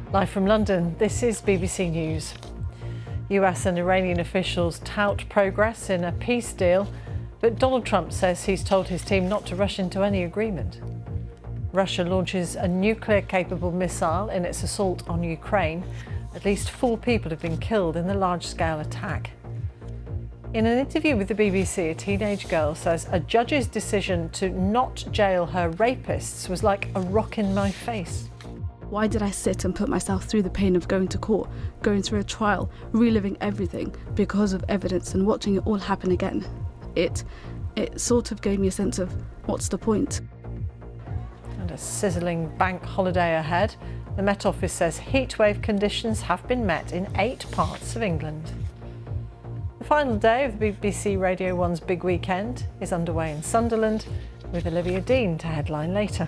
Live from London, this is BBC News. US and Iranian officials tout progress in a peace deal, but Donald Trump says he's told his team not to rush into any agreement. Russia launches a nuclear-capable missile in its assault on Ukraine. At least 4 people have been killed in the large-scale attack. In an interview with the BBC, a teenage girl says a judge's decision to not jail her rapists was like a rock in my face. Why did I sit and put myself through the pain of going to court, going through a trial, reliving everything because of evidence and watching it all happen again? It sort of gave me a sense of, what's the point? And a sizzling bank holiday ahead. The Met Office says heatwave conditions have been met in 8 parts of England. The final day of the BBC Radio 1's Big Weekend is underway in Sunderland, with Olivia Dean to headline later.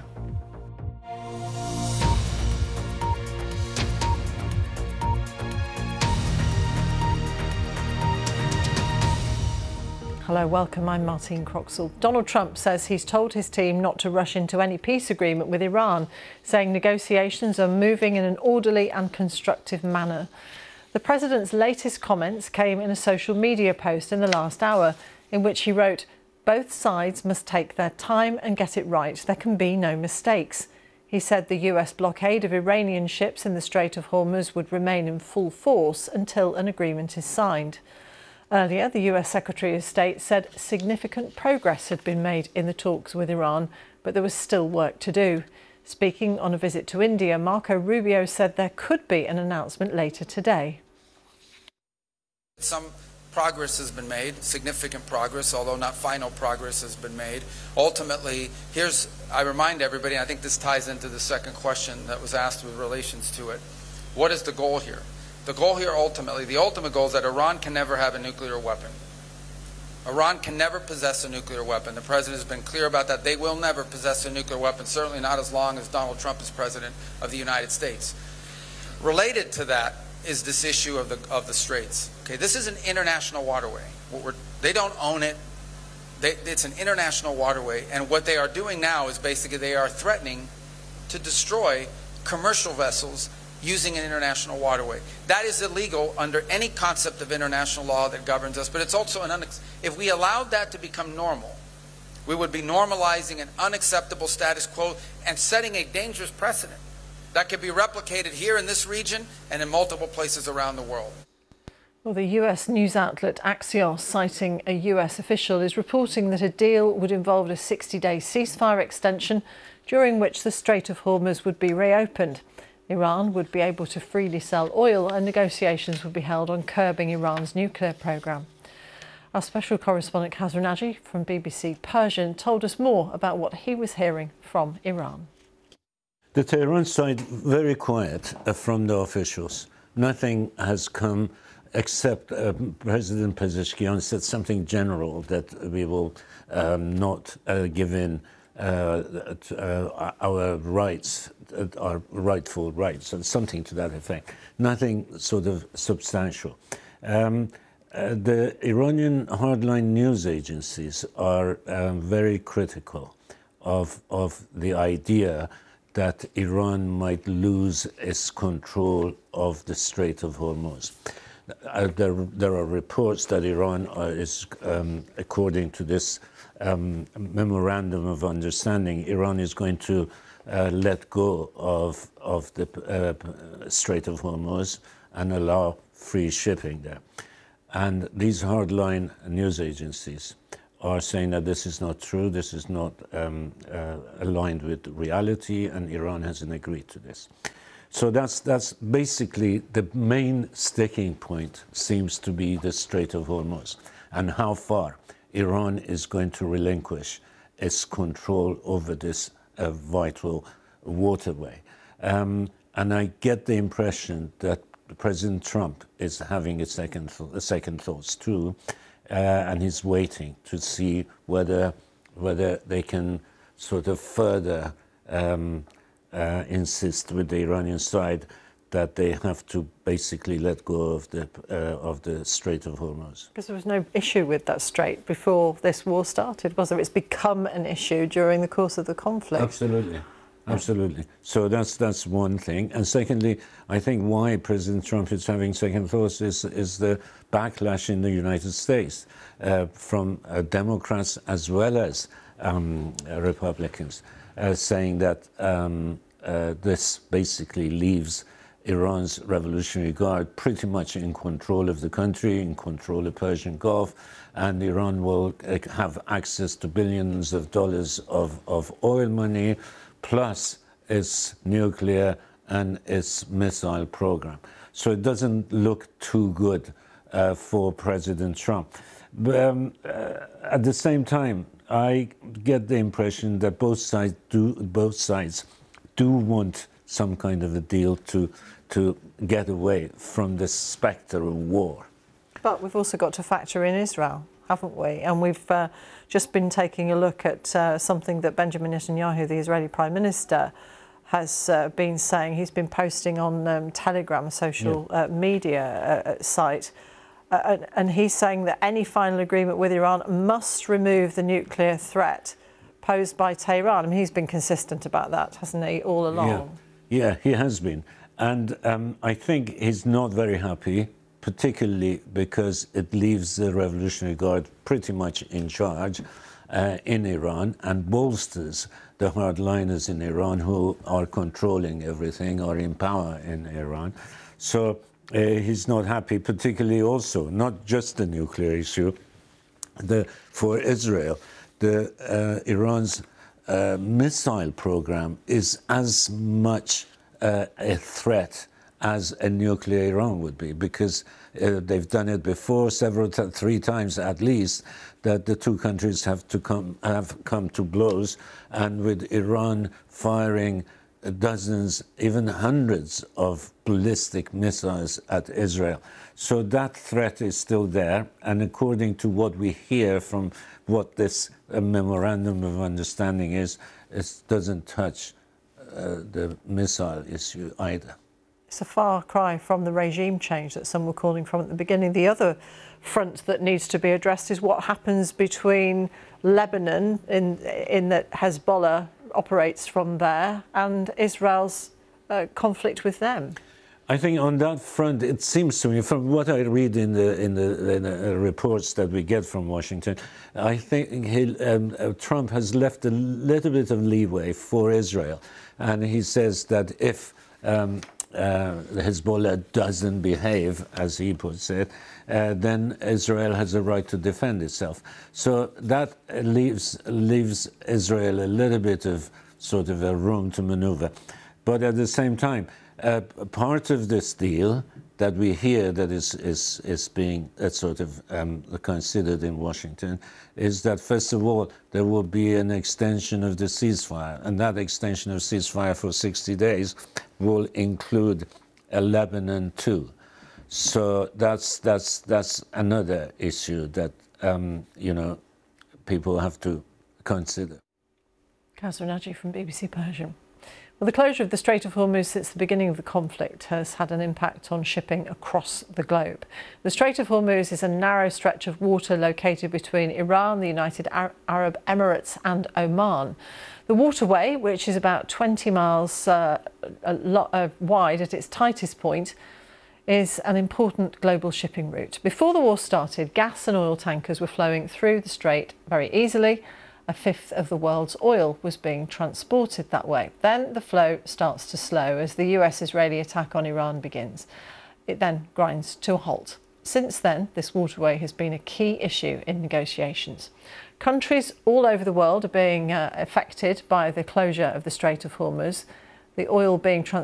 Hello, welcome. I'm Martine Croxall. Donald Trump says he's told his team not to rush into any peace agreement with Iran, saying negotiations are moving in an orderly and constructive manner. The president's latest comments came in a social media post in the last hour, in which he wrote, "Both sides must take their time and get it right. There can be no mistakes." He said the US blockade of Iranian ships in the Strait of Hormuz would remain in full force until an agreement is signed. Earlier, the US Secretary of State said significant progress had been made in the talks with Iran, but there was still work to do. Speaking on a visit to India, Marco Rubio said there could be an announcement later today. Some progress has been made, significant progress, although not final progress has been made. Ultimately, I remind everybody, and I think this ties into the second question that was asked with relations to it. What is the goal here? The goal here ultimately, the ultimate goal is that Iran can never have a nuclear weapon. Iran can never possess a nuclear weapon. The president has been clear about that. They will never possess a nuclear weapon, certainly not as long as Donald Trump is president of the United States. Related to that is this issue of the Straits. Okay, this is an international waterway. They don't own it. It's an international waterway, and what they are doing now is basically they are threatening to destroy commercial vessels using an international waterway. That is illegal under any concept of international law that governs us, but it's also if we allowed that to become normal, we would be normalizing an unacceptable status quo and setting a dangerous precedent that could be replicated here in this region and in multiple places around the world. Well, the US news outlet Axios, citing a US official, is reporting that a deal would involve a 60-day ceasefire extension during which the Strait of Hormuz would be reopened. Iran would be able to freely sell oil and negotiations would be held on curbing Iran's nuclear programme. Our special correspondent Kazra Naji from BBC Persian told us more about what he was hearing from Iran. The Tehran side, very quiet from the officials. Nothing has come except President Pezeshkian said something general that we will not give in our rights, our rightful rights, and something to that effect. Nothing sort of substantial. The Iranian hardline news agencies are very critical of the idea that Iran might lose its control of the Strait of Hormuz. There are reports that Iran is, according to this memorandum of understanding, Iran is going to let go of the Strait of Hormuz and allow free shipping there. And these hardline news agencies are saying that this is not true, this is not aligned with reality, and Iran hasn't agreed to this. So that's basically the main sticking point seems to be the Strait of Hormuz and how far Iran is going to relinquish its control over this vital waterway. And I get the impression that President Trump is having a second thoughts too, and he's waiting to see whether they can sort of further insist with the Iranian side that they have to basically let go of the Strait of Hormuz. Because there was no issue with that strait before this war started, was there? It's become an issue during the course of the conflict. Absolutely. Absolutely. So that's one thing. And secondly, I think why President Trump is having second thoughts is the backlash in the United States from Democrats as well as Republicans, saying that this basically leaves Iran's Revolutionary Guard pretty much in control of the country, in control of the Persian Gulf, and Iran will have access to billions of dollars of oil money, plus its nuclear and its missile program. So it doesn't look too good for President Trump. But at the same time, I get the impression that both sides do want some kind of a deal to get away from the spectre of war. But we've also got to factor in Israel, haven't we? And we've just been taking a look at something that Benjamin Netanyahu, the Israeli Prime Minister, has been saying. He's been posting on Telegram, a social media site, and he's saying that any final agreement with Iran must remove the nuclear threat posed by Tehran. I mean, he's been consistent about that, hasn't he, all along? Yeah, he has been. And I think he's not very happy, particularly because it leaves the Revolutionary Guard pretty much in charge in Iran and bolsters the hardliners in Iran who are controlling everything, are in power in Iran. So he's not happy, particularly also, not just the nuclear issue, for Israel. Iran's missile program is as much a threat as a nuclear Iran would be, because they've done it before, three times at least, that the two countries have come to blows, and with Iran firing dozens, even hundreds of ballistic missiles at Israel. So that threat is still there, and according to what we hear from what this memorandum of understanding is, it doesn't touch the missile issue either. It's a far cry from the regime change that some were calling from at the beginning. The other front that needs to be addressed is what happens between Lebanon, in that Hezbollah operates from there, and Israel's conflict with them. I think on that front, it seems to me, from what I read in the reports that we get from Washington, I think Trump has left a little bit of leeway for Israel, and he says that if Hezbollah doesn't behave, as he puts it, then Israel has a right to defend itself. So that leaves Israel a little bit of sort of a room to maneuver. But at the same time, part of this deal that we hear that is being sort of considered in Washington is that, first of all, there will be an extension of the ceasefire, and that extension of ceasefire for 60 days will include Lebanon too. So that's another issue that people have to consider. Kausar Naji from BBC Persian. Well, the closure of the Strait of Hormuz since the beginning of the conflict has had an impact on shipping across the globe. The Strait of Hormuz is a narrow stretch of water located between Iran, the United Arab Emirates and Oman. The waterway, which is about 20 miles wide at its tightest point, is an important global shipping route. Before the war started, gas and oil tankers were flowing through the strait very easily. A fifth of the world's oil was being transported that way. Then the flow starts to slow as the US-Israeli attack on Iran begins. It then grinds to a halt. Since then, this waterway has been a key issue in negotiations. Countries all over the world are being affected by the closure of the Strait of Hormuz. The oil being transported